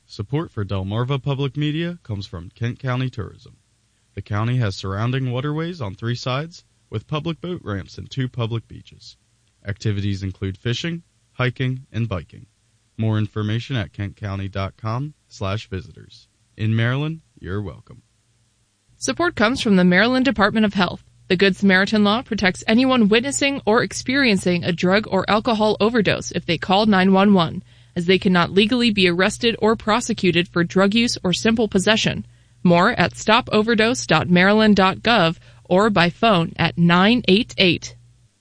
Support for Delmarva Public Media comes from Kent County Tourism. The county has surrounding waterways on 3 sides with public boat ramps and 2 public beaches. Activities include fishing, hiking, and biking. More information at kentcounty.com/visitors. In Maryland, you're welcome. Support comes from the Maryland Department of Health. The Good Samaritan Law protects anyone witnessing or experiencing a drug or alcohol overdose if they call 911, as they cannot legally be arrested or prosecuted for drug use or simple possession. More at stopoverdose.maryland.gov or by phone at 988.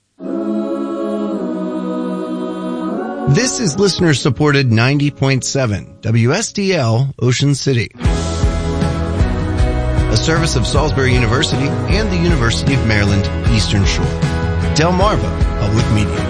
This is listener-supported 90.7 WSDL Ocean City, a service of Salisbury University and the University of Maryland Eastern Shore. Delmarva Public Media.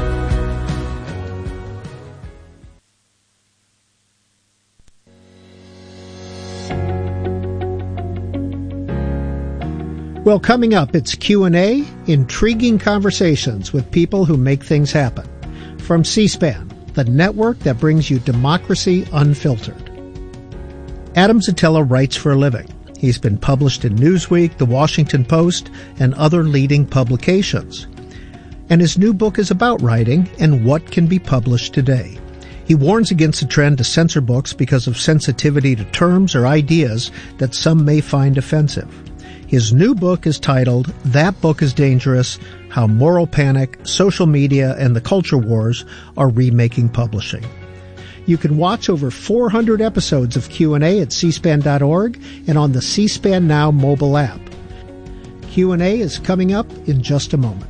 Well, coming up, it's Q&A, intriguing conversations with people who make things happen. From C-SPAN, the network that brings you democracy unfiltered. Adam Zotella writes for a living. He's been published in Newsweek, The Washington Post, and other leading publications. And his new book is about writing and what can be published today. He warns against the trend to censor books because of sensitivity to terms or ideas that some may find offensive. His new book is titled, That Book is Dangerous, How Moral Panic, Social Media, and the Culture Wars Are Remaking Publishing. You can watch over 400 episodes of Q&A at cspan.org and on the C-SPAN Now mobile app. Q&A is coming up in just a moment.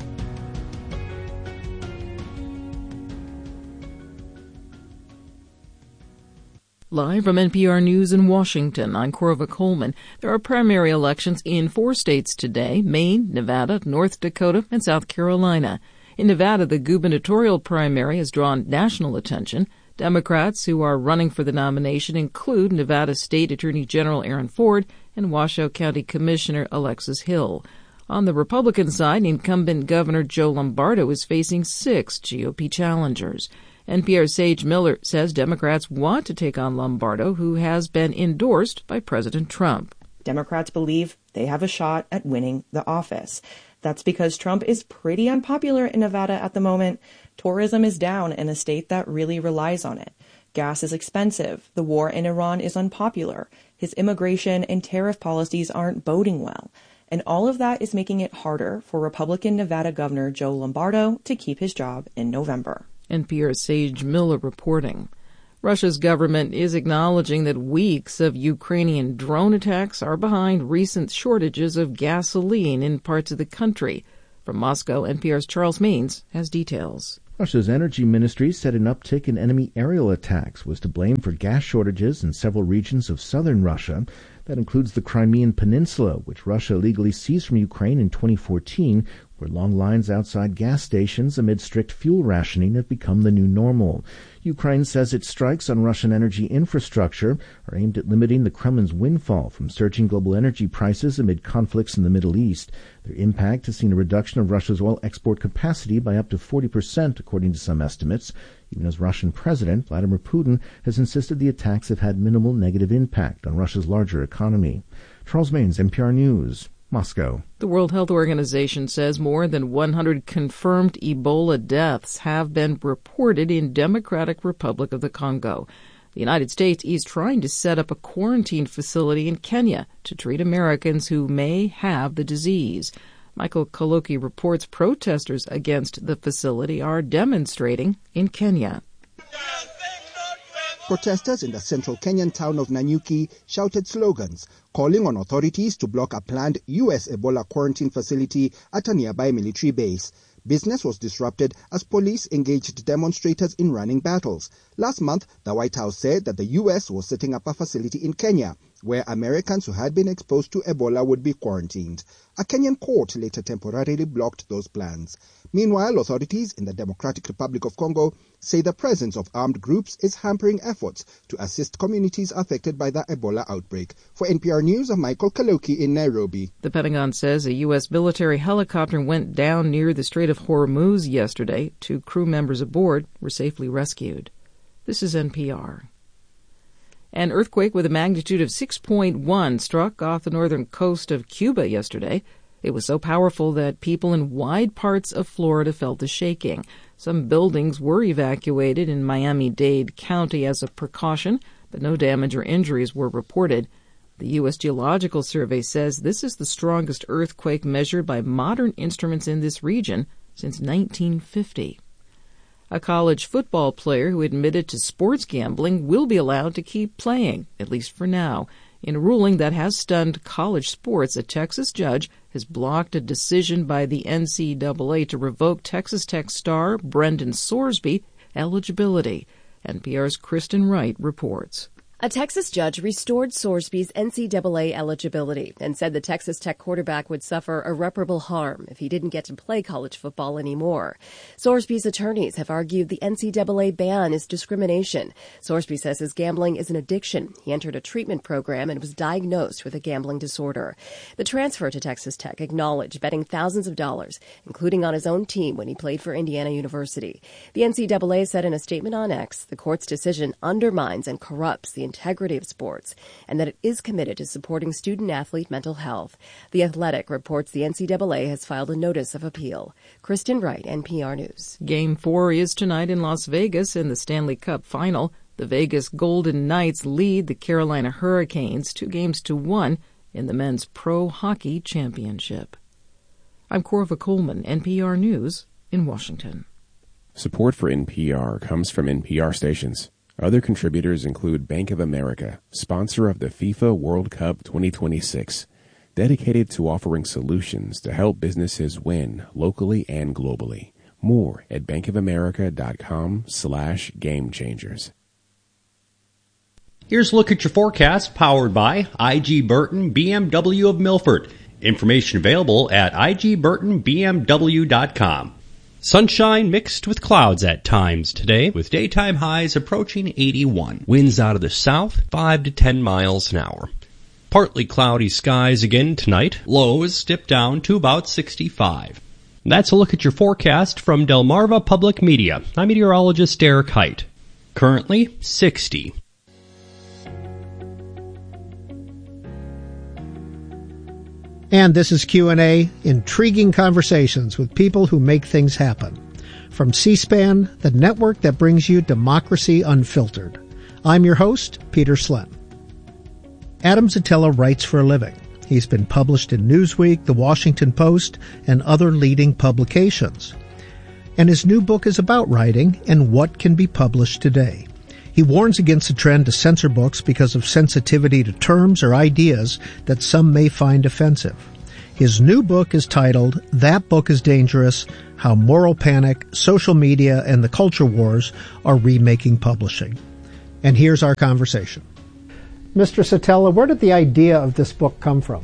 Live from NPR News in Washington, I'm Corva Coleman. There are primary elections in 4 states today: Maine, Nevada, North Dakota, and South Carolina. In Nevada, the gubernatorial primary has drawn national attention. Democrats who are running for the nomination include Nevada State Attorney General Aaron Ford and Washoe County Commissioner Alexis Hill. On the Republican side, incumbent Governor Joe Lombardo is facing 6 GOP challengers. NPR's Sage Miller says Democrats want to take on Lombardo, who has been endorsed by President Trump. Democrats believe they have a shot at winning the office. That's because Trump is pretty unpopular in Nevada at the moment. Tourism is down in a state that really relies on it. Gas is expensive. The war in Iran is unpopular. His immigration and tariff policies aren't boding well. And all of that is making it harder for Republican Nevada Governor Joe Lombardo to keep his job in November. NPR's Sage Miller reporting. Russia's government is acknowledging that weeks of Ukrainian drone attacks are behind recent shortages of gasoline in parts of the country. From Moscow, NPR's Charles Maines has details. Russia's energy ministry said an uptick in enemy aerial attacks was to blame for gas shortages in several regions of southern Russia. That includes the Crimean Peninsula, which Russia illegally seized from Ukraine in 2014, where long lines outside gas stations amid strict fuel rationing have become the new normal. Ukraine says its strikes on Russian energy infrastructure are aimed at limiting the Kremlin's windfall from surging global energy prices amid conflicts in the Middle East. Their impact has seen a reduction of Russia's oil export capacity by up to 40%, according to some estimates, even as Russian President Vladimir Putin has insisted the attacks have had minimal negative impact on Russia's larger economy. Charles Maines, NPR News, Moscow. The World Health Organization says more than 100 confirmed Ebola deaths have been reported in Democratic Republic of the Congo. The United States is trying to set up a quarantine facility in Kenya to treat Americans who may have the disease. Michael Kaloki reports protesters against the facility are demonstrating in Kenya. Protesters in the central Kenyan town of Nanyuki shouted slogans calling on authorities to block a planned U.S. Ebola quarantine facility at a nearby military base. Business was disrupted as police engaged demonstrators in running battles. Last month, the White House said that the U.S. was setting up a facility in Kenya where Americans who had been exposed to Ebola would be quarantined. A Kenyan court later temporarily blocked those plans. Meanwhile, authorities in the Democratic Republic of Congo say the presence of armed groups is hampering efforts to assist communities affected by the Ebola outbreak. For NPR News, I'm Michael Kaloki in Nairobi. The Pentagon says a U.S. military helicopter went down near the Strait of Hormuz yesterday. 2 crew members aboard were safely rescued. This is NPR. An earthquake with a magnitude of 6.1 struck off the northern coast of Cuba yesterday. It was so powerful that people in wide parts of Florida felt the shaking. Some buildings were evacuated in Miami-Dade County as a precaution, but no damage or injuries were reported. The U.S. Geological Survey says this is the strongest earthquake measured by modern instruments in this region since 1950. A college football player who admitted to sports gambling will be allowed to keep playing, at least for now. In a ruling that has stunned college sports, a Texas judge has blocked a decision by the NCAA to revoke Texas Tech star Brendan Sorsby eligibility. NPR's Kristen Wright reports. A Texas judge restored Sorsby's NCAA eligibility and said the Texas Tech quarterback would suffer irreparable harm if he didn't get to play college football anymore. Sorsby's attorneys have argued the NCAA ban is discrimination. Sorsby says his gambling is an addiction. He entered a treatment program and was diagnosed with a gambling disorder. The transfer to Texas Tech acknowledged betting thousands of dollars, including on his own team when he played for Indiana University. The NCAA said in a statement on X, the court's decision undermines and corrupts the integrity of sports, and that it is committed to supporting student-athlete mental health. The Athletic reports the NCAA has filed a notice of appeal. Kristen Wright, NPR News. Game 4 is tonight in Las Vegas in the Stanley Cup Final. The Vegas Golden Knights lead the Carolina Hurricanes 2-1 in the Men's Pro Hockey Championship. I'm Corva Coleman, NPR News in Washington. Support for NPR comes from NPR stations. Other contributors include Bank of America, sponsor of the FIFA World Cup 2026, dedicated to offering solutions to help businesses win locally and globally. More at bankofamerica.com/gamechangers. Here's a look at your forecast powered by IG Burton BMW of Milford. Information available at igburtonbmw.com. Sunshine mixed with clouds at times today, with daytime highs approaching 81. Winds out of the south, 5 to 10 miles an hour. Partly cloudy skies again tonight. Lows dip down to about 65. That's a look at your forecast from Delmarva Public Media. I'm meteorologist Derek Height. Currently 60. And this is Q&A, intriguing conversations with people who make things happen. From C-SPAN, the network that brings you democracy unfiltered. I'm your host, Peter Slin. Adam Zatilla writes for a living. He's been published in Newsweek, The Washington Post, and other leading publications. And his new book is about writing and what can be published today. He warns against the trend to censor books because of sensitivity to terms or ideas that some may find offensive. His new book is titled, That Book is Dangerous, How Moral Panic, Social Media, and the Culture Wars Are Remaking Publishing. And here's our conversation. Mr. Zatilla, where did the idea of this book come from?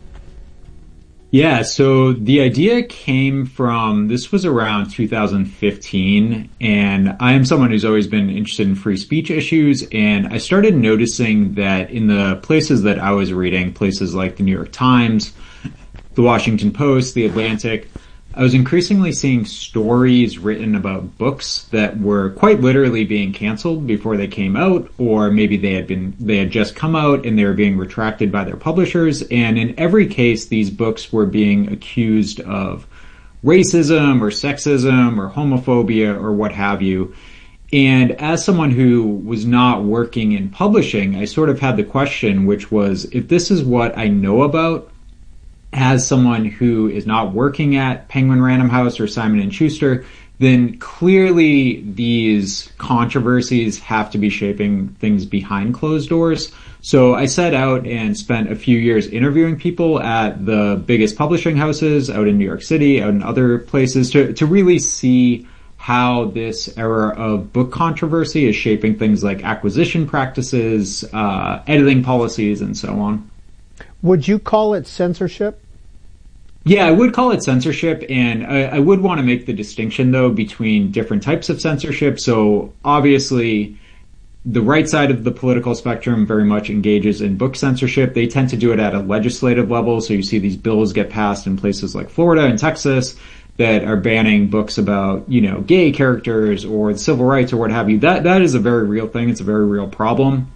Yeah, so the idea came from, this was around 2015, and I am someone who's always been interested in free speech issues, and I started noticing that in the places that I was reading, places like the New York Times, the Washington Post, the Atlantic, I was increasingly seeing stories written about books that were quite literally being canceled before they came out, or maybe they had just come out and they were being retracted by their publishers. And in every case, these books were being accused of racism or sexism or homophobia or what have you. And as someone who was not working in publishing, I sort of had the question, which was, if this is what I know about, as someone who is not working at Penguin Random House or Simon & Schuster, then clearly these controversies have to be shaping things behind closed doors. So I set out and spent a few years interviewing people at the biggest publishing houses out in New York City, out in other places, to really see how this era of book controversy is shaping things like acquisition practices, editing policies, and so on. Would you call it censorship? Yeah, I would call it censorship, and I would want to make the distinction, though, between different types of censorship. So obviously, the right side of the political spectrum very much engages in book censorship. They tend to do it at a legislative level. So you see these bills get passed in places like Florida and Texas that are banning books about, gay characters or civil rights or what have you. That is a very real thing. It's a very real problem.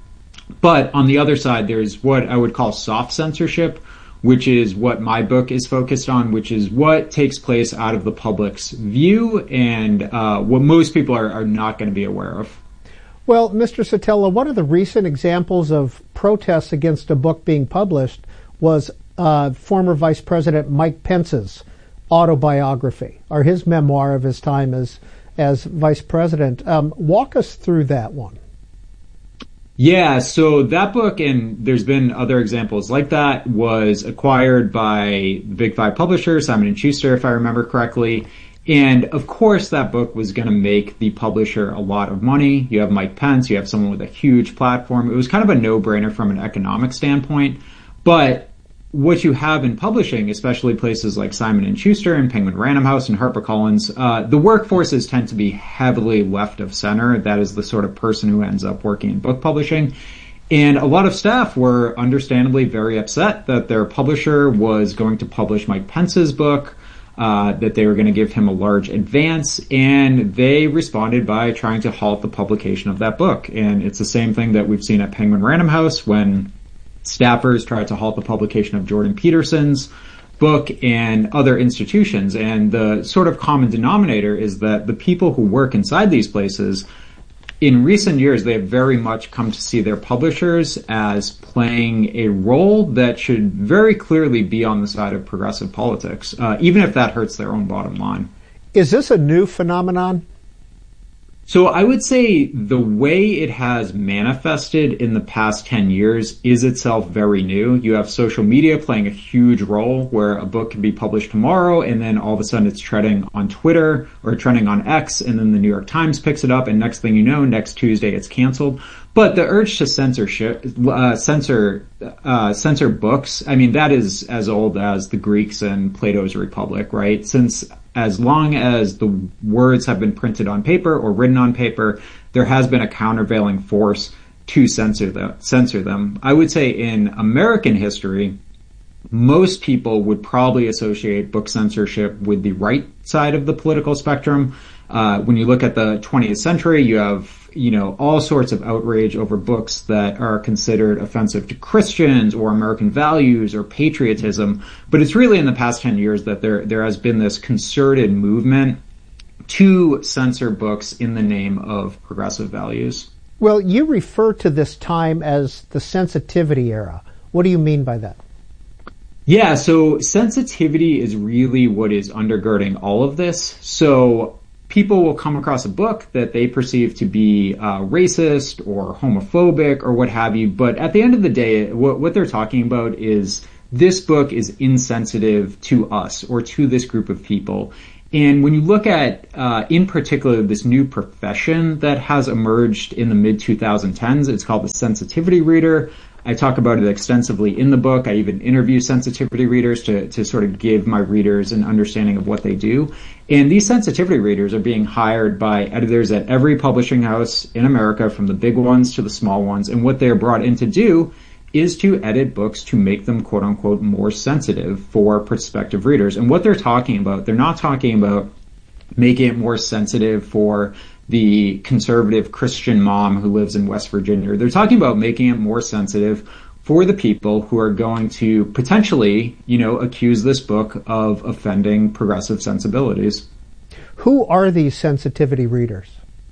But on the other side, there's what I would call soft censorship, which is what my book is focused on, which is what takes place out of the public's view and what most people are not going to be aware of. Well, Mr. Sotelo, one of the recent examples of protests against a book being published was former Vice President Mike Pence's autobiography, or his memoir of his time as Vice President. Walk us through that one. Yeah, so that book, and there's been other examples like that, was acquired by the Big Five publisher, Simon & Schuster, if I remember correctly. And of course, that book was going to make the publisher a lot of money. You have Mike Pence, you have someone with a huge platform. It was kind of a no-brainer from an economic standpoint. But what you have in publishing, especially places like Simon & Schuster and Penguin Random House and HarperCollins, the workforces tend to be heavily left of center. That is the sort of person who ends up working in book publishing. And a lot of staff were understandably very upset that their publisher was going to publish Mike Pence's book, that they were going to give him a large advance, and they responded by trying to halt the publication of that book. And it's the same thing that we've seen at Penguin Random House when staffers tried to halt the publication of Jordan Peterson's book and other institutions. And the sort of common denominator is that the people who work inside these places, in recent years, they have very much come to see their publishers as playing a role that should very clearly be on the side of progressive politics, even if that hurts their own bottom line. Is this a new phenomenon? So I would say the way it has manifested in the past 10 years is itself very new. You have social media playing a huge role where a book can be published tomorrow and then all of a sudden it's trending on Twitter or trending on X, and then the New York Times picks it up, and next thing you know, next Tuesday it's canceled. But the urge to censor books, I mean, that is as old as the Greeks and Plato's Republic, right? Since as long as the words have been printed on paper or written on paper, there has been a countervailing force to censor them. I would say in American history, most people would probably associate book censorship with the right side of the political spectrum. When you look at the 20th century, you have all sorts of outrage over books that are considered offensive to Christians or American values or patriotism. But it's really in the past 10 years that there has been this concerted movement to censor books in the name of progressive values. Well, you refer to this time as the sensitivity era. What do you mean by that? Yeah, so sensitivity is really what is undergirding all of this. So people will come across a book that they perceive to be racist or homophobic or what have you, but at the end of the day, what they're talking about is this book is insensitive to us or to this group of people. And when you look at, in particular, this new profession that has emerged in the mid-2010s, it's called the sensitivity reader. I talk about it extensively in the book. I even interview sensitivity readers to sort of give my readers an understanding of what they do. And these sensitivity readers are being hired by editors at every publishing house in America, from the big ones to the small ones. And what they're brought in to do is to edit books to make them, quote unquote, more sensitive for prospective readers. And what they're talking about, they're not talking about making it more sensitive for the conservative Christian mom who lives in West Virginia. They're talking about making it more sensitive for the people who are going to potentially, accuse this book of offending progressive sensibilities. Who are these sensitivity readers?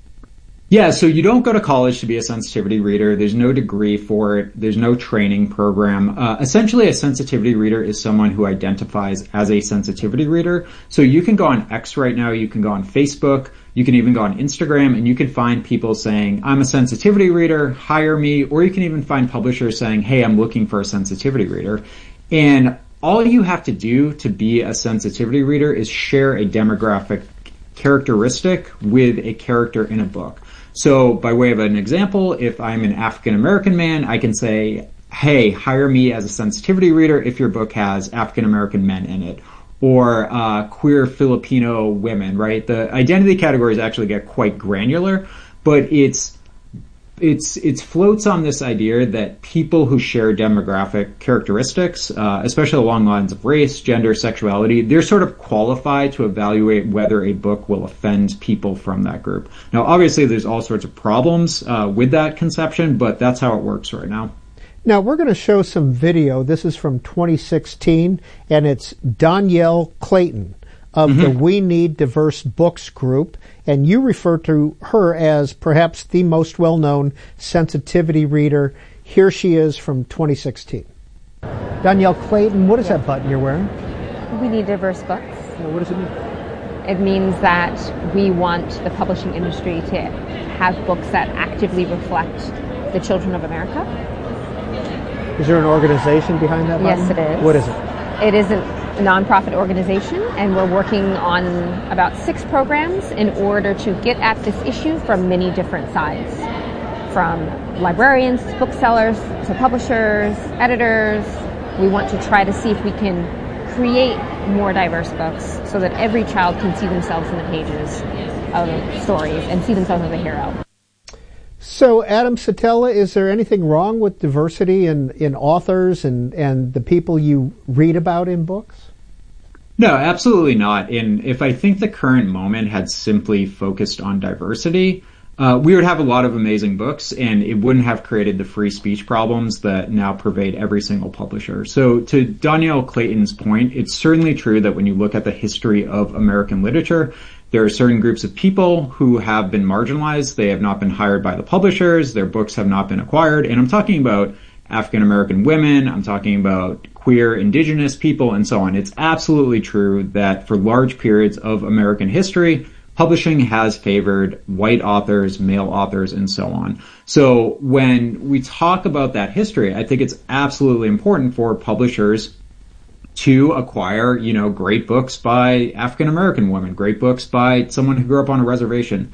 Yeah, so you don't go to college to be a sensitivity reader. There's no degree for it. There's no training program. Essentially, a sensitivity reader is someone who identifies as a sensitivity reader. So you can go on X right now. You can go on Facebook. You can even go on Instagram, and you can find people saying, I'm a sensitivity reader, hire me. Or you can even find publishers saying, hey, I'm looking for a sensitivity reader. And all you have to do to be a sensitivity reader is share a demographic characteristic with a character in a book. So by way of an example, if I'm an African American man, I can say, hey, hire me as a sensitivity reader if your book has African American men in it, or queer Filipino women, right? The identity categories actually get quite granular, but it's It floats on this idea that people who share demographic characteristics, especially along the lines of race, gender, sexuality, they're sort of qualified to evaluate whether a book will offend people from that group. Now, obviously, there's all sorts of problems with that conception, but that's how it works right now. Now, we're going to show some video. This is from 2016, and it's Danielle Clayton of the We Need Diverse Books group, and you refer to her as perhaps the most well-known sensitivity reader. Here she is from 2016. Danielle Clayton, what is that button you're wearing? We Need Diverse Books. Well, what does it mean? It means that we want the publishing industry to have books that actively reflect the children of America. Is there an organization behind that button? Yes, it is. What is it? It is a nonprofit organization, and we're working on about 6 programs in order to get at this issue from many different sides, from librarians, booksellers, to publishers, editors. We want to try to see if we can create more diverse books so that every child can see themselves in the pages of stories and see themselves as a hero. So, Adam Satella, is there anything wrong with diversity in authors and the people you read about in books? No, absolutely not. And if I think the current moment had simply focused on diversity, we would have a lot of amazing books, and it wouldn't have created the free speech problems that now pervade every single publisher. So to Danielle Clayton's point, it's certainly true that when you look at the history of American literature, there are certain groups of people who have been marginalized. They have not been hired by the publishers. Their books have not been acquired. And I'm talking about African American women. I'm talking about queer, indigenous people, and so on. It's absolutely true that for large periods of American history, publishing has favored white authors, male authors, and so on. So when we talk about that history, I think it's absolutely important for publishers to acquire, great books by African American women, great books by someone who grew up on a reservation.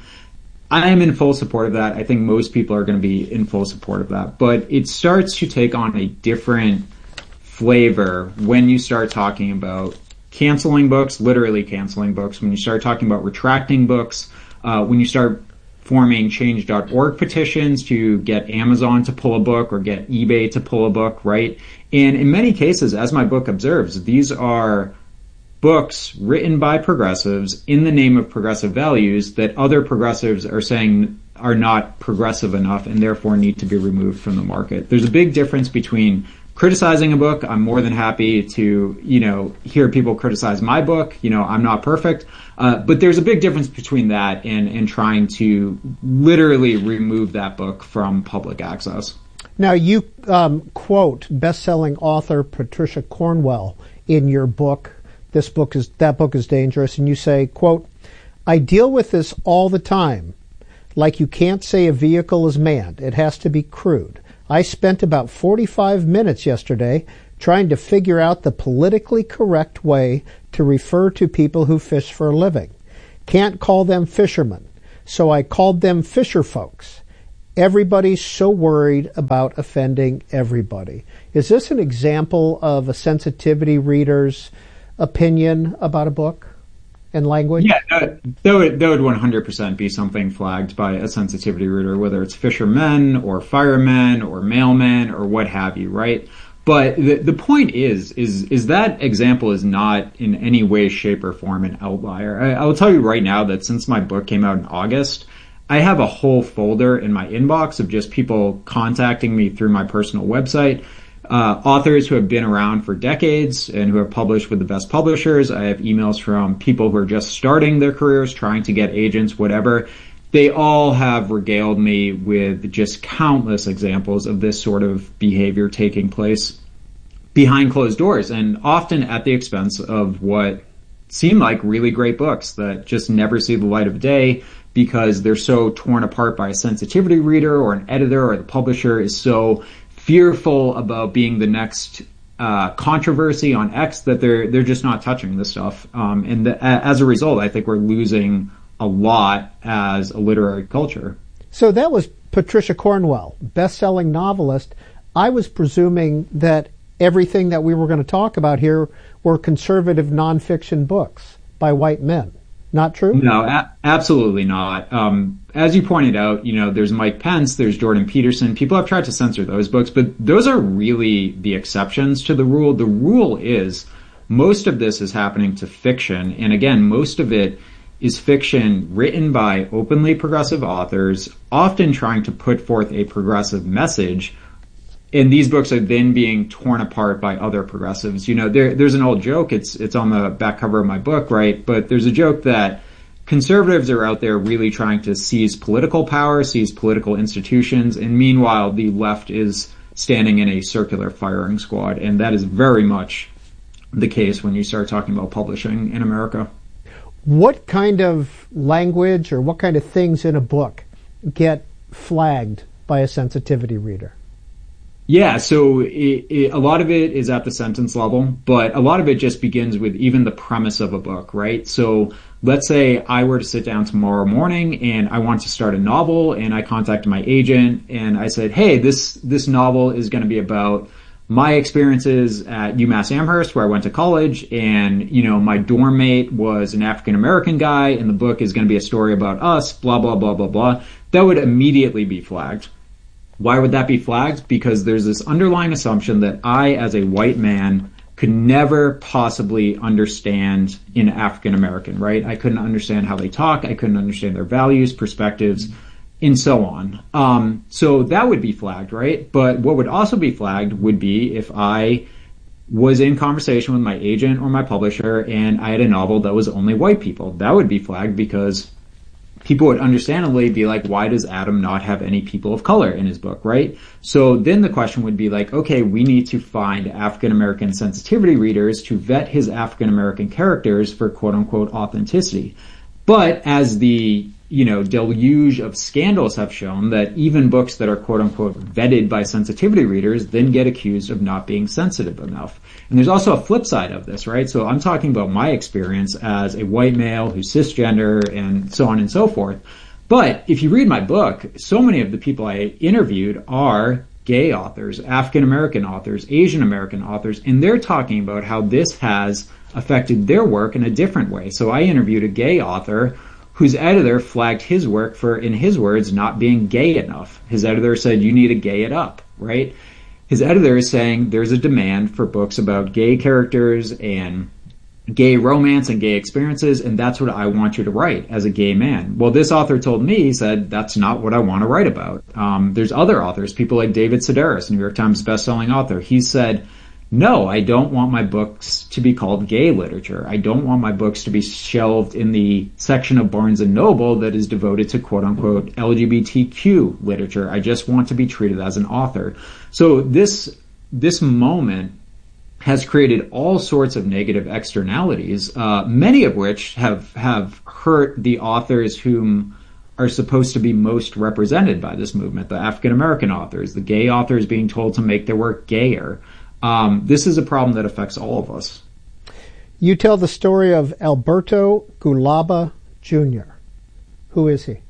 I am in full support of that. I think most people are going to be in full support of that. But it starts to take on a different flavor when you start talking about canceling books, literally canceling books, when you start talking about retracting books, when you start forming change.org petitions to get Amazon to pull a book or get eBay to pull a book, right? And in many cases, as my book observes, these are books written by progressives in the name of progressive values that other progressives are saying are not progressive enough and therefore need to be removed from the market. There's a big difference between criticizing a book. I'm more than happy to, hear people criticize my book. I'm not perfect. But there's a big difference between that and trying to literally remove that book from public access. Now, you quote best-selling author Patricia Cornwell in your book. That book is dangerous. And you say, quote, "I deal with this all the time. Like you can't say a vehicle is manned. It has to be crewed. I spent about 45 minutes yesterday trying to figure out the politically correct way to refer to people who fish for a living. Can't call them fishermen, so I called them fisher folks. Everybody's so worried about offending everybody." Is this an example of a sensitivity reader's opinion about a book and language? Yeah, that would 100% be something flagged by a sensitivity reader, whether it's fishermen or firemen or mailmen or what have you, right? But the point is that example is not in any way, shape, or form an outlier. I will tell you right now that since my book came out in August, I have a whole folder in my inbox of just people contacting me through my personal website, authors who have been around for decades and who have published with the best publishers. I have emails from people who are just starting their careers, trying to get agents, whatever. They all have regaled me with just countless examples of this sort of behavior taking place behind closed doors, and often at the expense of what seem like really great books that just never see the light of day because they're so torn apart by a sensitivity reader or an editor, or the publisher is so fearful about being the next controversy on X that they're just not touching this stuff. As a result, I think we're losing a lot as a literary culture. So that was Patricia Cornwell, best-selling novelist. I was presuming that everything that we were going to talk about here were conservative nonfiction books by white men. Not true? No, absolutely not. As you pointed out, there's Mike Pence, there's Jordan Peterson. People have tried to censor those books, but those are really the exceptions to the rule. The rule is most of this is happening to fiction. And again, most of it is fiction written by openly progressive authors, often trying to put forth a progressive message. And these books are then being torn apart by other progressives. There's an old joke. It's on the back cover of my book, right? But there's a joke that conservatives are out there really trying to seize political power, seize political institutions, and meanwhile the left is standing in a circular firing squad. And that is very much the case when you start talking about publishing in America. What kind of language or what kind of things in a book get flagged by a sensitivity reader? Yeah, so a lot of it is at the sentence level, but a lot of it just begins with even the premise of a book, right? So let's say I were to sit down tomorrow morning and I want to start a novel, and I contacted my agent and I said, hey, this novel is going to be about my experiences at UMass Amherst, where I went to college, and, my dorm mate was an African-American guy, and the book is going to be a story about us, blah, blah, blah, blah, blah. That would immediately be flagged. Why would that be flagged? Because there's this underlying assumption that I, as a white man, could never possibly understand an African American, right? I couldn't understand how they talk. I couldn't understand their values, perspectives, and so on. So that would be flagged, right? But what would also be flagged would be if I was in conversation with my agent or my publisher and I had a novel that was only white people. That would be flagged because people would understandably be like, why does Adam not have any people of color in his book, right? So then the question would be like, okay, we need to find African-American sensitivity readers to vet his African-American characters for quote-unquote authenticity. But as the, deluge of scandals have shown, that even books that are quote-unquote vetted by sensitivity readers then get accused of not being sensitive enough. And there's also a flip side of this, right? So I'm talking about my experience as a white male who's cisgender and so on and so forth. But if you read my book, so many of the people I interviewed are gay authors, African-American authors, Asian-American authors, and they're talking about how this has affected their work in a different way. So I interviewed a gay author whose editor flagged his work for, in his words, not being gay enough. His editor said, you need to gay it up, right? His editor is saying there's a demand for books about gay characters and gay romance and gay experiences, and that's what I want you to write as a gay man. Well, this author told me, he said, that's not what I want to write about. There's other authors, people like David Sedaris, New York Times bestselling author. He said, no, I don't want my books to be called gay literature. I don't want my books to be shelved in the section of Barnes & Noble that is devoted to quote-unquote LGBTQ literature. I just want to be treated as an author. So this moment has created all sorts of negative externalities, many of which have hurt the authors whom are supposed to be most represented by this movement, the African-American authors, the gay authors being told to make their work gayer. This is a problem that affects all of us. You tell the story of Alberto Gulaba Jr. Who is he?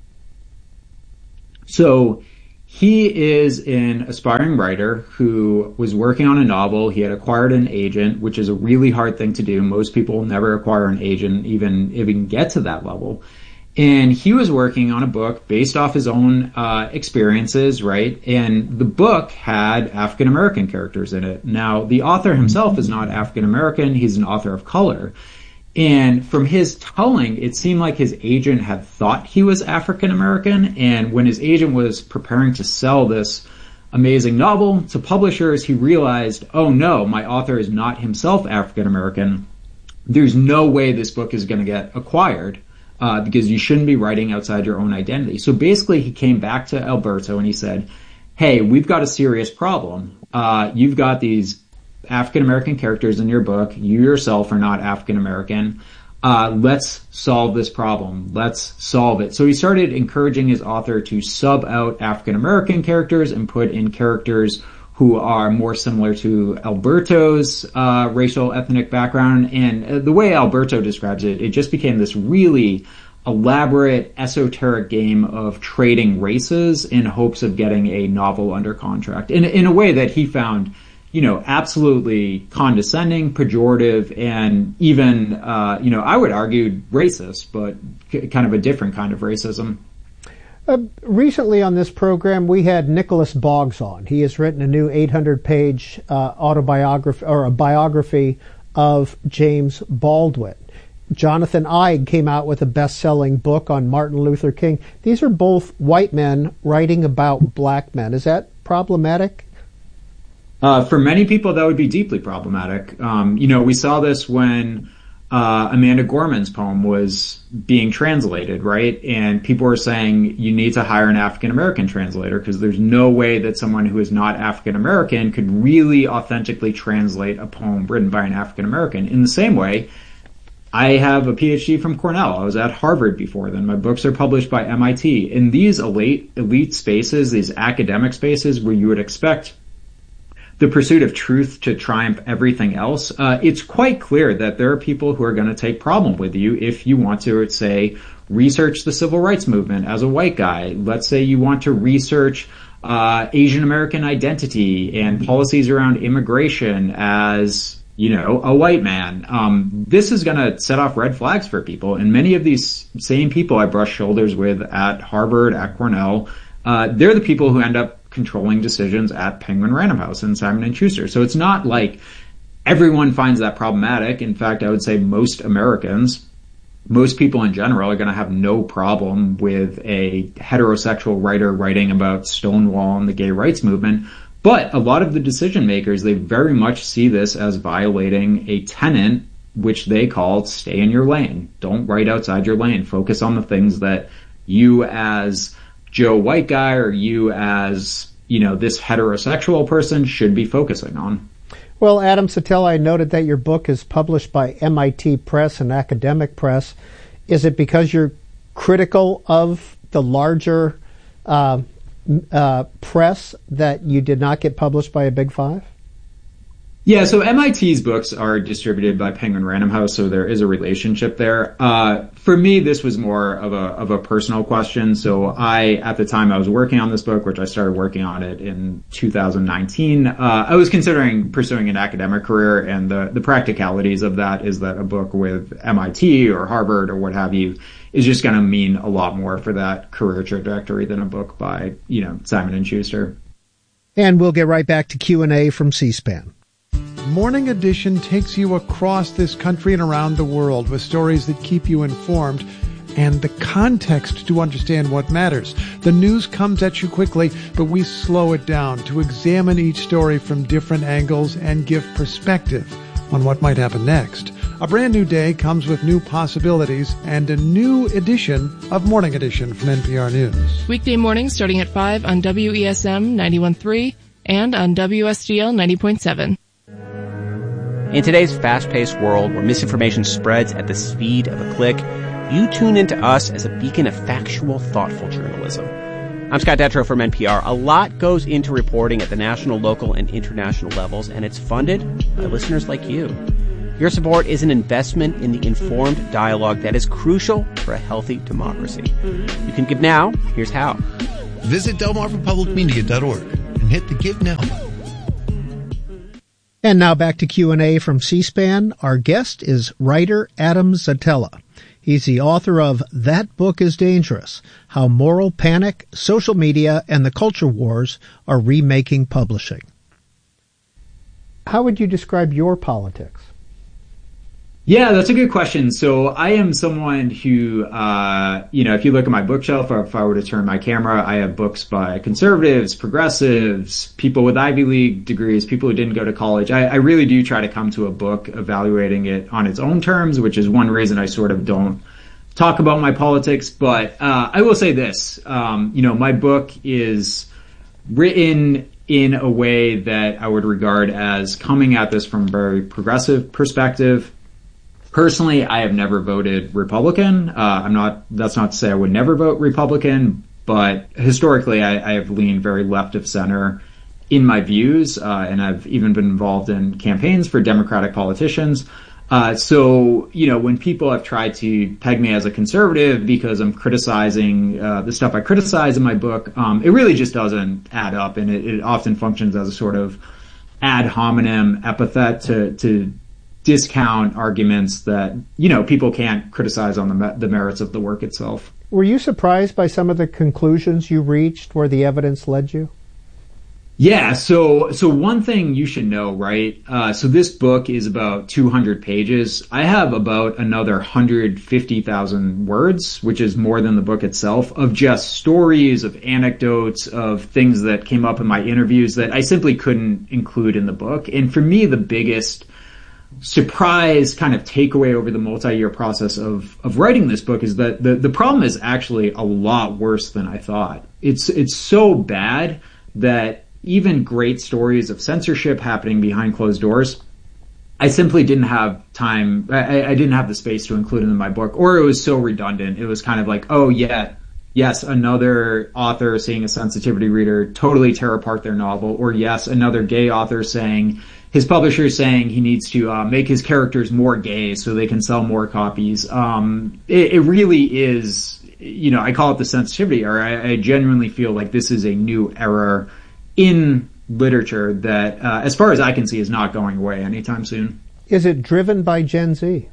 So he is an aspiring writer who was working on a novel. He had acquired an agent, which is a really hard thing to do. Most people never acquire an agent, even get to that level. And he was working on a book based off his own experiences, right? And the book had African-American characters in it. Now, the author himself is not African-American. He's an author of color. And from his telling, it seemed like his agent had thought he was African-American. And when his agent was preparing to sell this amazing novel to publishers, he realized, oh no, my author is not himself African-American. There's no way this book is going to get acquired. Because you shouldn't be writing outside your own identity. So basically he came back to Alberto and he said, hey, we've got a serious problem. You've got these African-American characters in your book. You yourself are not African-American. Let's solve this problem. Let's solve it. So he started encouraging his author to sub out African-American characters and put in characters who are more similar to Alberto's racial ethnic background. And the way Alberto describes it, it just became this really elaborate, esoteric game of trading races in hopes of getting a novel under contract in a way that he found absolutely condescending, pejorative, and even, I would argue racist, but kind of a different kind of racism. Recently on this program, we had Nicholas Boggs on. He has written a new 800-page autobiography, or a biography of James Baldwin. Jonathan Eig came out with a best-selling book on Martin Luther King. These are both white men writing about black men. Is that problematic? For many people, that would be deeply problematic. We saw this when Amanda Gorman's poem was being translated, right? And people were saying you need to hire an African-American translator because there's no way that someone who is not African-American could really authentically translate a poem written by an African-American. In the same way, I have a PhD from Cornell. I was at Harvard before then. My books are published by MIT. In these elite spaces, these academic spaces where you would expect the pursuit of truth to triumph everything else, it's quite clear that there are people who are going to take problem with you if you want to, say, research the civil rights movement as a white guy. Let's say you want to research Asian American identity and policies around immigration as, a white man. This is going to set off red flags for people. And many of these same people I brush shoulders with at Harvard, at Cornell, they're the people who end up controlling decisions at Penguin Random House and Simon & Schuster. So it's not like everyone finds that problematic. In fact, I would say most Americans, most people in general, are going to have no problem with a heterosexual writer writing about Stonewall and the gay rights movement. But a lot of the decision makers, they very much see this as violating a tenet which they call stay in your lane. Don't write outside your lane. Focus on the things that you as Joe white guy or you as, this heterosexual person should be focusing on. Well, Adam Szetela, I noted that your book is published by MIT Press and Academic Press. Is it because you're critical of the larger press that you did not get published by a Big Five? Yeah, so MIT's books are distributed by Penguin Random House, so there is a relationship there. For me, this was more of a personal question. So at the time I was working on this book, which I started working on it in 2019, I was considering pursuing an academic career, and the practicalities of that is that a book with MIT or Harvard or what have you is just going to mean a lot more for that career trajectory than a book by, Simon & Schuster. And we'll get right back to Q&A from C-SPAN. Morning Edition takes you across this country and around the world with stories that keep you informed and the context to understand what matters. The news comes at you quickly, but we slow it down to examine each story from different angles and give perspective on what might happen next. A brand new day comes with new possibilities and a new edition of Morning Edition from NPR News. Weekday mornings starting at 5 on WESM 91.3 and on WSGL 90.7. In today's fast-paced world where misinformation spreads at the speed of a click, you tune into us as a beacon of factual, thoughtful journalism. I'm Scott Detrow from NPR. A lot goes into reporting at the national, local, and international levels, and it's funded by listeners like you. Your support is an investment in the informed dialogue that is crucial for a healthy democracy. You can give now. Here's how. Visit delmarvapublicmedia.org and hit the Give Now button. And now back to Q&A from C-SPAN. Our guest is writer Adam Szetela. He's the author of That Book is Dangerous, How Moral Panic, Social Media, and the Culture Wars Are Remaking Publishing. How would you describe your politics? Yeah, that's a good question. So I am someone who, if you look at my bookshelf, or if I were to turn my camera, I have books by conservatives, progressives, people with Ivy League degrees, people who didn't go to college. I really do try to come to a book evaluating it on its own terms, which is one reason I sort of don't talk about my politics. But I will say this, my book is written in a way that I would regard as coming at this from a very progressive perspective. Personally, I have never voted Republican. That's not to say I would never vote Republican, but historically I have leaned very left of center in my views, and I've even been involved in campaigns for Democratic politicians. So when people have tried to peg me as a conservative because I'm criticizing the stuff I criticize in my book, it really just doesn't add up, and it often functions as a sort of ad hominem epithet to discount arguments that, people can't criticize on the merits of the work itself. Were you surprised by some of the conclusions you reached where the evidence led you? Yeah, so one thing you should know, right? So this book is about 200 pages. I have about another 150,000 words, which is more than the book itself, of just stories, of anecdotes, of things that came up in my interviews that I simply couldn't include in the book. And for me, the biggest surprise kind of takeaway over the multi-year process of writing this book is that the problem is actually a lot worse than I thought. It's so bad that even great stories of censorship happening behind closed doors, I simply didn't have time. I didn't have the space to include it in my book, or it was so redundant. It was kind of like, oh yeah, yes, another author seeing a sensitivity reader totally tear apart their novel, or yes, another gay author saying, his publisher saying he needs to make his characters more gay so they can sell more copies. It really is, I call it the sensitivity era. I genuinely feel like this is a new era in literature that, as far as I can see, is not going away anytime soon. Is it driven by Gen Z?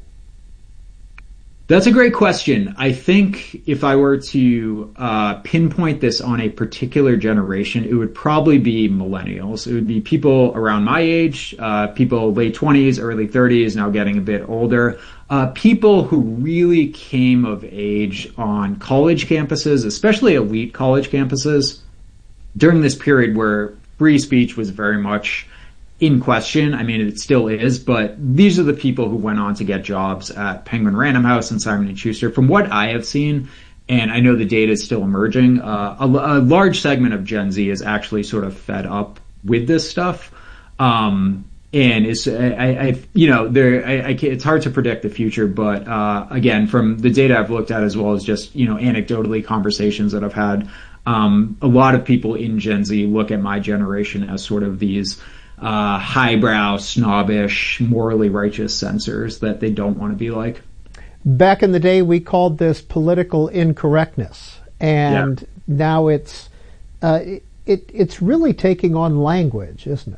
That's a great question. I think if I were to pinpoint this on a particular generation, it would probably be millennials. It would be people around my age, people late 20s, early 30s, now getting a bit older. People who really came of age on college campuses, especially elite college campuses, during this period where free speech was very much in question. I mean, it still is, but these are the people who went on to get jobs at Penguin Random House and Simon & Schuster. From what I have seen, and I know the data is still emerging, a large segment of Gen Z is actually sort of fed up with this stuff. And it's, it's hard to predict the future, but, again, from the data I've looked at as well as just, anecdotally conversations that I've had, a lot of people in Gen Z look at my generation as sort of these highbrow, snobbish, morally righteous censors that they don't want to be like. Back in the day, we called this political incorrectness, and now it's really taking on language, isn't it?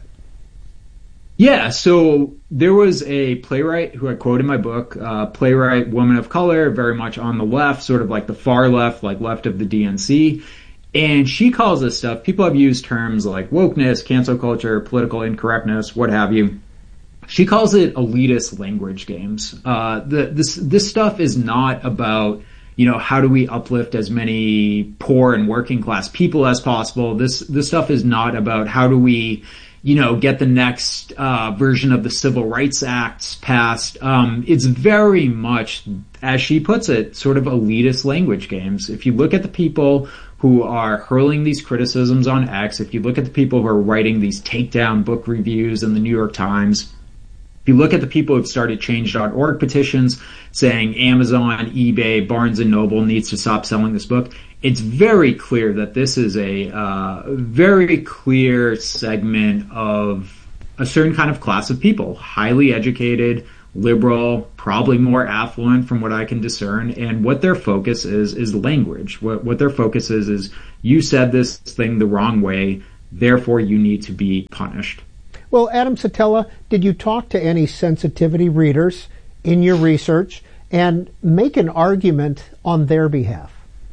Yeah, so there was a playwright who I quote in my book, playwright, woman of color, very much on the left, sort of like the far left, like left of the DNC. And she calls this stuff, people have used terms like wokeness, cancel culture, political incorrectness, what have you. She calls it elitist language games. This stuff is not about, how do we uplift as many poor and working class people as possible. This stuff is not about how do we, get the next version of the Civil Rights Act passed. It's very much, as she puts it, sort of elitist language games. If you look at the people who are hurling these criticisms on X, if you look at the people who are writing these takedown book reviews in the New York Times, if you look at the people who've started Change.org petitions saying Amazon, eBay, Barnes & Noble needs to stop selling this book, it's very clear that this is a very clear segment of a certain kind of class of people, highly educated, liberal, probably more affluent from what I can discern, and what their focus is language. What their focus is you said this thing the wrong way, therefore you need to be punished. Well, Adam Satella, did you talk to any sensitivity readers in your research and make an argument on their behalf?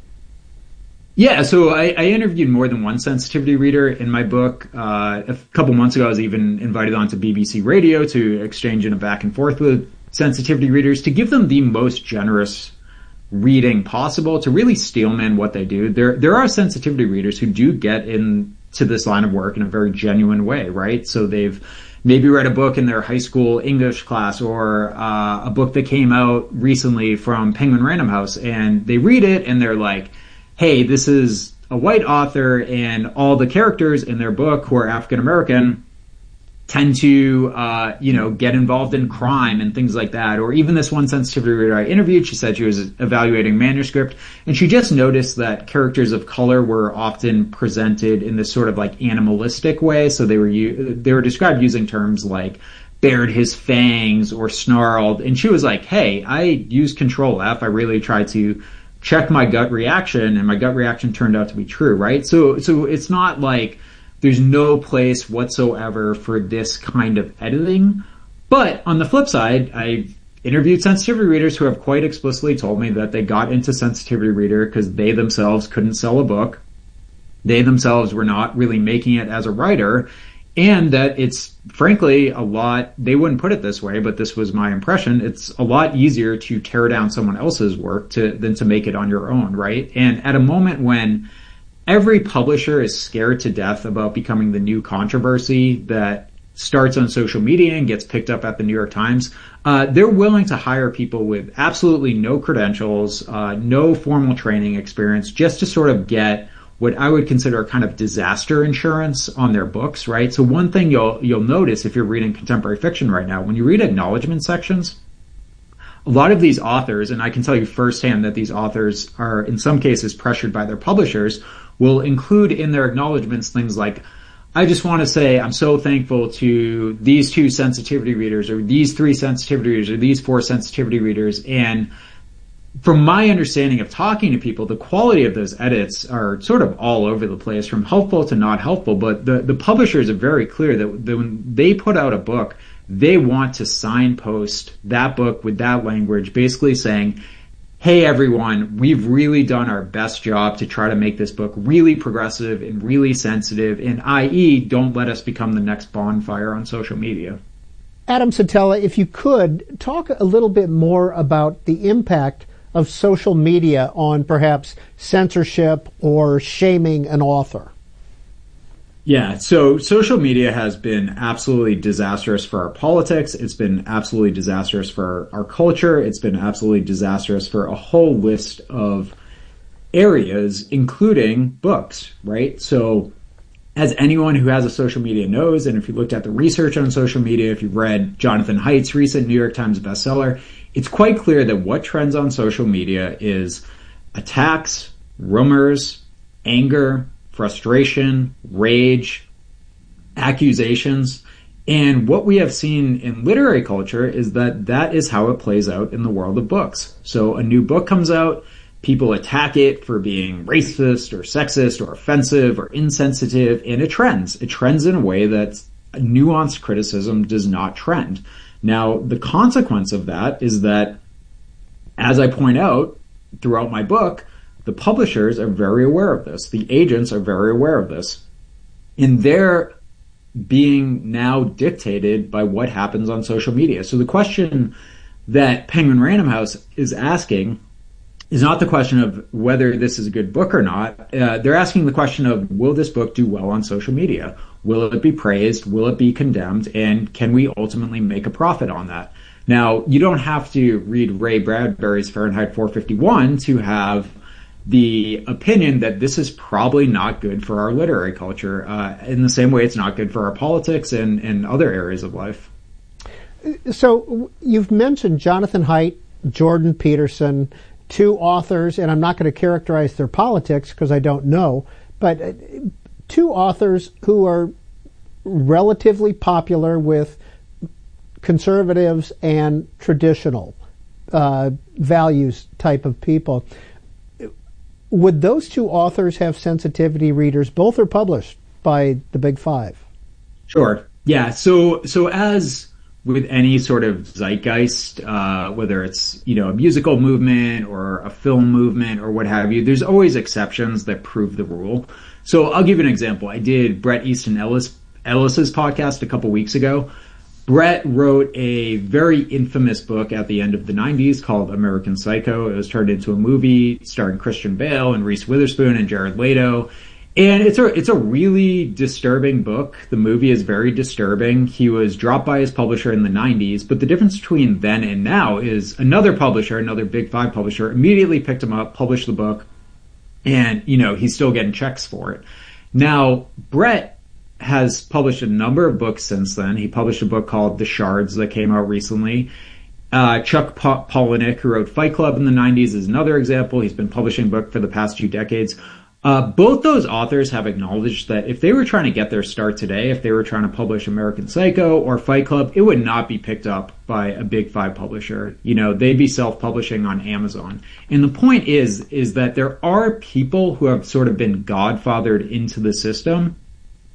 Yeah, so I interviewed more than one sensitivity reader in my book. A couple months ago, I was even invited onto BBC Radio to exchange in a back and forth with sensitivity readers to give them the most generous reading possible, to really steelman what they do. There are sensitivity readers who do get into this line of work in a very genuine way, right? So they've maybe read a book in their high school English class, or a book that came out recently from Penguin Random House, and they read it and they're like, hey, this is a white author, and all the characters in their book who are African American tend to, get involved in crime and things like that. Or even this one sensitivity reader I interviewed, she said she was evaluating manuscript, and she just noticed that characters of color were often presented in this sort of like animalistic way. So they were described using terms like bared his fangs or snarled. And she was like, hey, I used Control F. I really tried to check my gut reaction, and my gut reaction turned out to be true, right? So it's not like there's no place whatsoever for this kind of editing. But on the flip side, I've interviewed sensitivity readers who have quite explicitly told me that they got into sensitivity reader because they themselves couldn't sell a book. They themselves were not really making it as a writer, and that it's frankly a lot, they wouldn't put it this way, but this was my impression, it's a lot easier to tear down someone else's work than to make it on your own, right? And at a moment when every publisher is scared to death about becoming the new controversy that starts on social media and gets picked up at the New York Times, they're willing to hire people with absolutely no credentials, no formal training experience, just to sort of get what I would consider a kind of disaster insurance on their books, right? So one thing you'll notice if you're reading contemporary fiction right now, when you read acknowledgement sections, a lot of these authors, and I can tell you firsthand that these authors are in some cases pressured by their publishers, will include in their acknowledgments things like, I just want to say I'm so thankful to these 2 sensitivity readers, or these 3 sensitivity readers, or these 4 sensitivity readers. And from my understanding of talking to people, the quality of those edits are sort of all over the place, from helpful to not helpful. But the publishers are very clear that when they put out a book, they want to signpost that book with that language, basically saying, hey everyone, we've really done our best job to try to make this book really progressive and really sensitive, and i.e. don't let us become the next bonfire on social media. Adam Sutella, if you could, talk a little bit more about the impact of social media on perhaps censorship or shaming an author. Yeah, so social media has been absolutely disastrous for our politics. It's been absolutely disastrous for our culture. It's been absolutely disastrous for a whole list of areas, including books, right? So as anyone who has a social media knows, and if you looked at the research on social media, if you've read Jonathan Haidt's recent New York Times bestseller, it's quite clear that what trends on social media is attacks, rumors, anger, frustration, rage, accusations. And what we have seen in literary culture is that that is how it plays out in the world of books. So a new book comes out, people attack it for being racist or sexist or offensive or insensitive, and it trends. It trends in a way that nuanced criticism does not trend. Now, the consequence of that is that, as I point out throughout my book, the publishers are very aware of this. The agents are very aware of this. And they're being now dictated by what happens on social media. So the question that Penguin Random House is asking is not the question of whether this is a good book or not. They're asking the question of, will this book do well on social media? Will it be praised? Will it be condemned? And can we ultimately make a profit on that? Now, you don't have to read Ray Bradbury's Fahrenheit 451 to have the opinion that this is probably not good for our literary culture, in the same way it's not good for our politics and other areas of life. So you've mentioned Jonathan Haidt, Jordan Peterson, 2 authors, and I'm not going to characterize their politics because I don't know, but 2 authors who are relatively popular with conservatives and traditional values type of people. Would those 2 authors have sensitivity readers? Both are published by the Big Five. Sure. Yeah. So as with any sort of zeitgeist, whether it's, a musical movement or a film movement or what have you, there's always exceptions that prove the rule. So I'll give you an example. I did Bret Easton Ellis's podcast a couple weeks ago. Bret wrote a very infamous book at the end of the 90s called American Psycho. It was turned into a movie starring Christian Bale and Reese Witherspoon and Jared Leto. And it's a really disturbing book. The movie is very disturbing. He was dropped by his publisher in the 90s, but the difference between then and now is another publisher, another Big Five publisher, immediately picked him up, published the book, and, he's still getting checks for it. Now, Bret has published a number of books since then. He published a book called The Shards that came out recently. Chuck Palahniuk, who wrote Fight Club in the 90s, is another example. He's been publishing a book for the past 2 decades. Both those authors have acknowledged that if they were trying to get their start today, if they were trying to publish American Psycho or Fight Club, it would not be picked up by a Big Five publisher. They'd be self-publishing on Amazon. And the point is that there are people who have sort of been godfathered into the system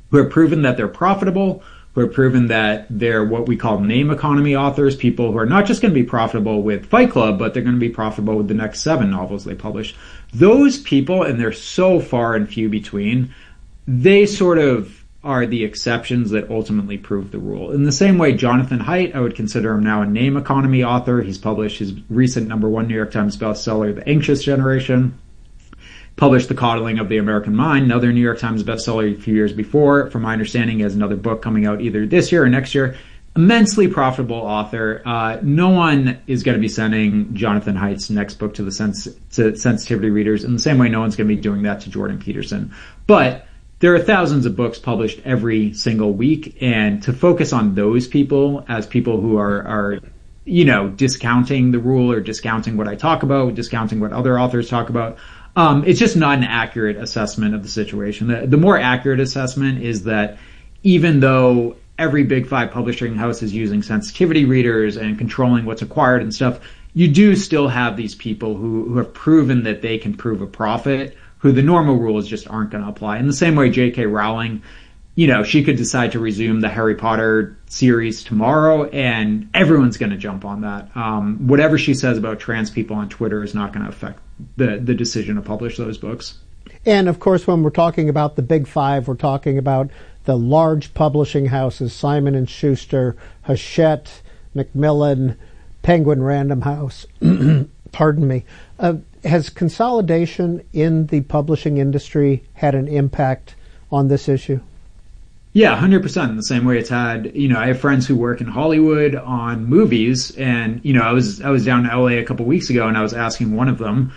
who have proven that they're profitable, who have proven that they're what we call name economy authors, people who are not just going to be profitable with Fight Club, but they're going to be profitable with the next 7 novels they publish. Those people, and they're so far and few between, they sort of are the exceptions that ultimately prove the rule. In the same way, Jonathan Haidt, I would consider him now a name economy author. He's published his recent #1 New York Times bestseller, The Anxious Generation. Published The Coddling of the American Mind, another New York Times bestseller a few years before. From my understanding, he has another book coming out either this year or next year. Immensely profitable author. No one is going to be sending Jonathan Haidt's next book to sensitivity readers in the same way no one's going to be doing that to Jordan Peterson. But there are thousands of books published every single week, and to focus on those people as people who are discounting the rule or discounting what I talk about, discounting what other authors talk about, it's just not an accurate assessment of the situation. The more accurate assessment is that even though every Big 5 publishing house is using sensitivity readers and controlling what's acquired and stuff, you do still have these people who have proven that they can prove a profit, who the normal rules just aren't going to apply. In the same way, J.K. Rowling, she could decide to resume the Harry Potter series tomorrow, and everyone's going to jump on that. Whatever she says about trans people on Twitter is not going to affect the decision to publish those books. And, of course, when we're talking about the Big 5, we're talking about the large publishing houses, Simon & Schuster, Hachette, Macmillan, Penguin Random House. Pardon me. Has consolidation in the publishing industry had an impact on this issue? Yeah, 100%. In the same way it's had, I have friends who work in Hollywood on movies, and, I was down in LA a couple weeks ago, and I was asking one of them,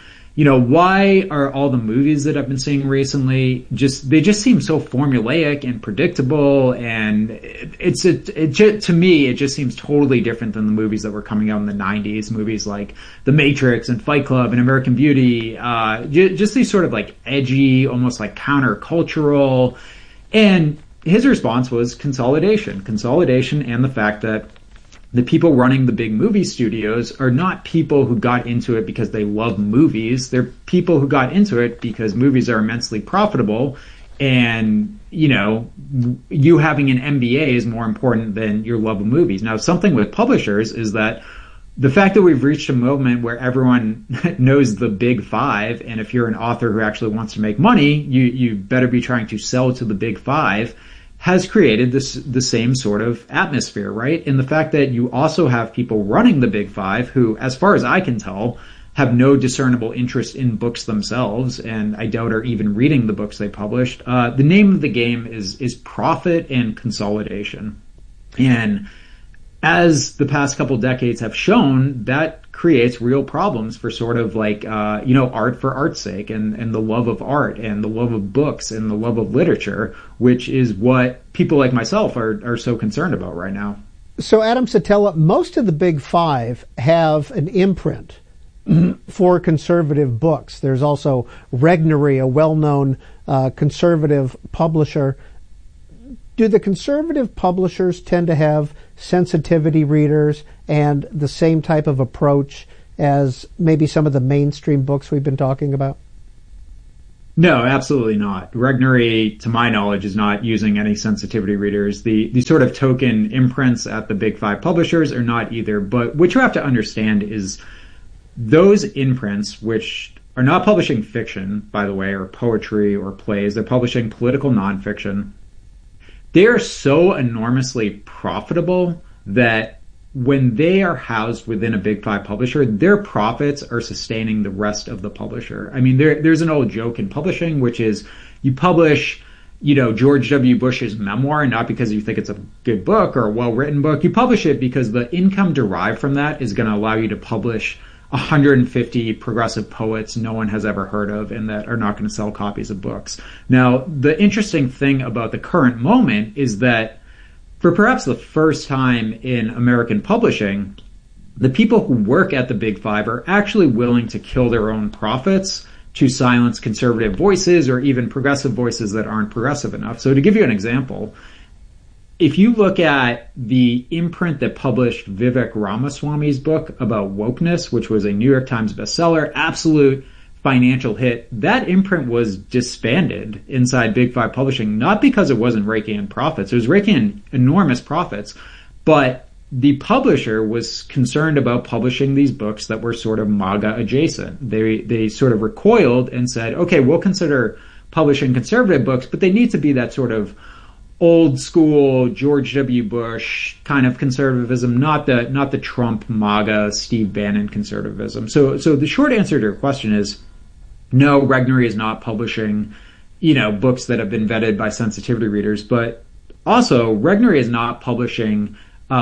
why are all the movies that I've been seeing recently they just seem so formulaic and predictable, and to me it just seems totally different than the movies that were coming out in the 90s, movies like The Matrix and Fight Club and American Beauty, just these sort of like edgy, almost like countercultural. And his response was consolidation and the fact that the people running the big movie studios are not people who got into it because they love movies. They're people who got into it because movies are immensely profitable, and, you having an MBA is more important than your love of movies. Now, something with publishers is that the fact that we've reached a moment where everyone knows the Big 5, and if you're an author who actually wants to make money, you better be trying to sell to the Big 5, has created the same sort of atmosphere, right? And the fact that you also have people running the Big 5 who, as far as I can tell, have no discernible interest in books themselves, and I doubt are even reading the books they published. The name of the game is profit and consolidation. And as the past couple decades have shown, that creates real problems for sort of like, art for art's sake, and the love of art and the love of books and the love of literature, which is what people like myself are so concerned about right now. So, Adam Satella, most of the Big 5 have an imprint for conservative books. There's also Regnery, a well-known conservative publisher. Do the conservative publishers tend to have sensitivity readers and the same type of approach as maybe some of the mainstream books we've been talking about? No, absolutely not. Regnery, to my knowledge, is not using any sensitivity readers. The sort of token imprints at the Big 5 publishers are not either. But what you have to understand is those imprints, which are not publishing fiction, by the way, or poetry or plays, they're publishing political nonfiction. They are so enormously profitable that when they are housed within a Big 5 publisher, their profits are sustaining the rest of the publisher. I mean, there's an old joke in publishing, which is you publish, George W. Bush's memoir, not because you think it's a good book or a well-written book. You publish it because the income derived from that is going to allow you to publish 150 progressive poets no one has ever heard of and that are not going to sell copies of books. Now, the interesting thing about the current moment is that for perhaps the first time in American publishing, the people who work at the Big 5 are actually willing to kill their own profits to silence conservative voices or even progressive voices that aren't progressive enough. So to give you an example, if you look at the imprint that published Vivek Ramaswamy's book about wokeness, which was a New York Times bestseller, absolute financial hit, that imprint was disbanded inside Big Five Publishing, not because it wasn't raking in profits. It was raking in enormous profits, but the publisher was concerned about publishing these books that were sort of MAGA adjacent. They sort of recoiled and said, okay, we'll consider publishing conservative books, but they need to be that sort of old school George W. Bush kind of conservatism, not the Trump MAGA Steve Bannon conservatism. So the short answer to your question is no, Regnery is not publishing, books that have been vetted by sensitivity readers, but also Regnery is not publishing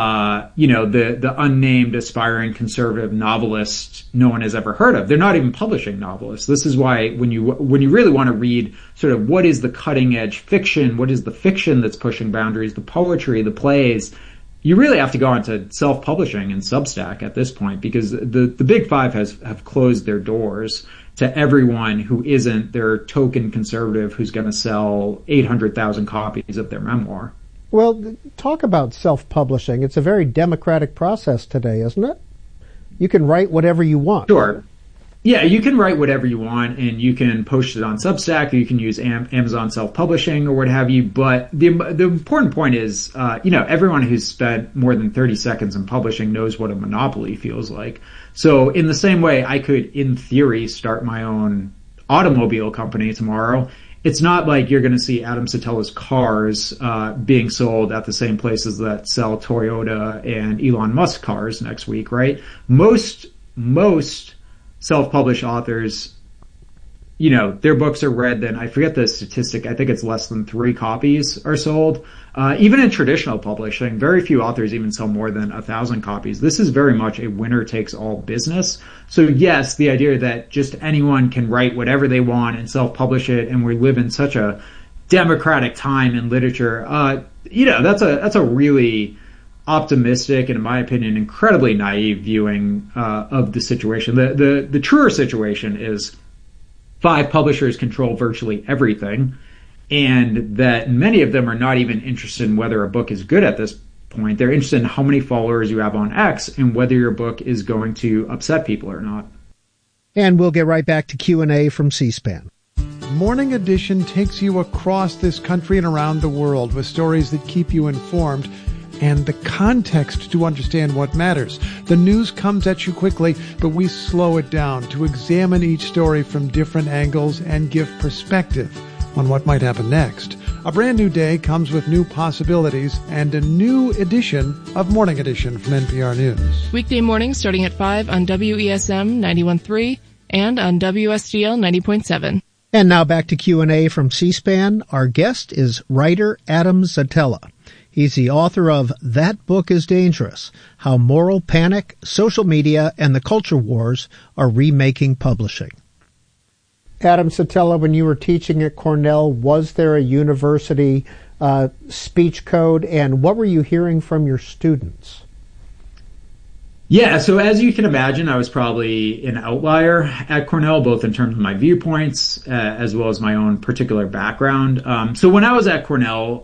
the unnamed aspiring conservative novelist no one has ever heard of. They're not even publishing novelists. This is why when you really want to read sort of what is the cutting edge fiction, what is the fiction that's pushing boundaries, the poetry, the plays, you really have to go into self-publishing and Substack at this point, because the Big Five have closed their doors to everyone who isn't their token conservative who's going to sell 800,000 copies of their memoir. Well, talk about self-publishing. It's a very democratic process today, isn't it? You can write whatever you want. Sure. Yeah, you can write whatever you want, and you can post it on Substack, or you can use Amazon self-publishing or what have you. But the important point is, everyone who's spent more than 30 seconds in publishing knows what a monopoly feels like. So in the same way, I could, in theory, start my own automobile company tomorrow. It's not like you're going to see Adam Satella's cars being sold at the same places that sell Toyota and Elon Musk cars next week, right? Most self-published authors, their books are read, then I forget the statistic, I think it's less than 3 copies are sold. Even in traditional publishing, very few authors even sell more than 1,000 copies. This is very much a winner-takes-all business. So yes, the idea that just anyone can write whatever they want and self-publish it, and we live in such a democratic time in literature, that's a really optimistic and, in my opinion, incredibly naive viewing of the situation. The truer situation is 5 publishers control virtually everything, and that many of them are not even interested in whether a book is good at this point. They're interested in how many followers you have on X and whether your book is going to upset people or not. And we'll get right back to Q&A from C-SPAN. Morning Edition takes you across this country and around the world with stories that keep you informed and the context to understand what matters. The news comes at you quickly, but we slow it down to examine each story from different angles and give perspective on what might happen next. A brand new day comes with new possibilities and a new edition of Morning Edition from NPR News. Weekday mornings starting at 5 on WESM 91.3 and on WSGL 90.7. And now back to Q&A from C-SPAN. Our guest is writer Adam Szetela. He's the author of That Book is Dangerous, How Moral Panic, Social Media, and the Culture Wars Are Remaking Publishing. Adam Szetela, when you were teaching at Cornell, was there a university speech code, and what were you hearing from your students? Yeah, so as you can imagine, I was probably an outlier at Cornell, both in terms of my viewpoints as well as my own particular background. So when I was at Cornell,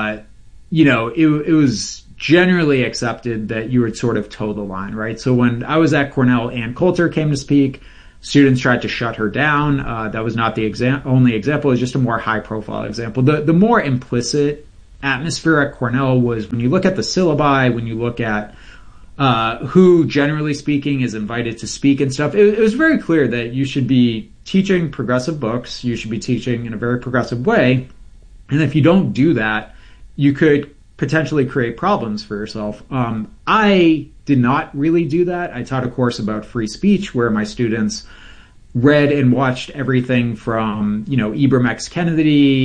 it was generally accepted that you would sort of toe the line, right? So when I was at Cornell, Ann Coulter came to speak. Students tried to shut her down. That was not the only example. It was just a more high-profile example. The more implicit atmosphere at Cornell was when you look at the syllabi, when you look at who, generally speaking, is invited to speak and stuff, it was very clear that you should be teaching progressive books. You should be teaching in a very progressive way. And if you don't do that, you could potentially create problems for yourself. I did not really do that. I taught a course about free speech where my students read and watched everything from, Ibram X. Kendi